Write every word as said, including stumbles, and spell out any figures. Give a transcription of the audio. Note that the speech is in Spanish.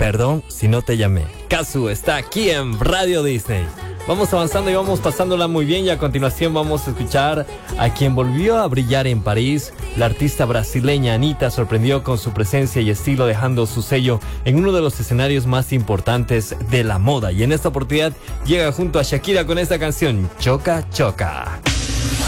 Perdón si no te llamé. Kazu está aquí en Radio Disney. Vamos avanzando y vamos pasándola muy bien, y a continuación vamos a escuchar a quien volvió a brillar en París. La artista brasileña Anitta sorprendió con su presencia y estilo, dejando su sello en uno de los escenarios más importantes de la moda, y en esta oportunidad llega junto a Shakira con esta canción, Choca Choca.